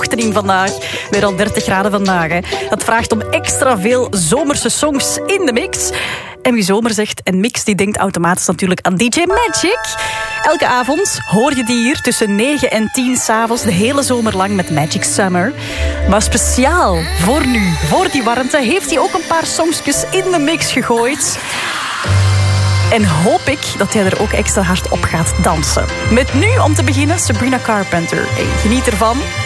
vandaag. Weer al 30 graden vandaag. Hè. Dat vraagt om extra veel zomerse songs in de mix. En wie zomer zegt en mix, die denkt automatisch natuurlijk aan DJ Magic. Elke avond hoor je die hier tussen 9 en 10 s'avonds de hele zomer lang met Magic Summer. Maar speciaal voor nu, voor die warmte, heeft hij ook een paar songjes in de mix gegooid. En hoop ik dat jij er ook extra hard op gaat dansen. Met nu om te beginnen Sabrina Carpenter. Hey, geniet ervan.